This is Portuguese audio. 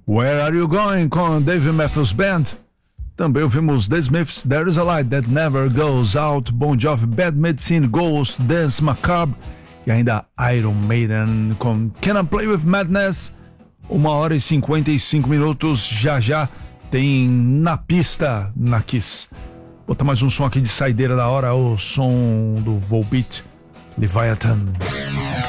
Where Are You Going com Dave Matthews Band. Também ouvimos The Smiths, There Is a Light That Never Goes Out, Bon Jovi, Bad Medicine, Ghost, Dance Macabre e ainda Iron Maiden com Can I Play With Madness. 1h55, já tem Na Pista, na Kiss. Vou botar mais um som aqui de saideira da hora, o som do Volbeat, Leviathan.